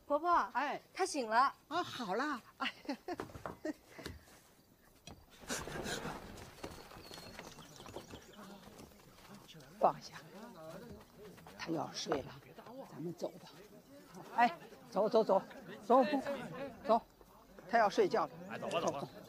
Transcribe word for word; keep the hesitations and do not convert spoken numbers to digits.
婆婆， 哎， 他醒了啊，好啦，哎，放下，他要睡了，咱们走吧。哎，走走走走，不走，他要睡觉了。 哎，走吧走吧。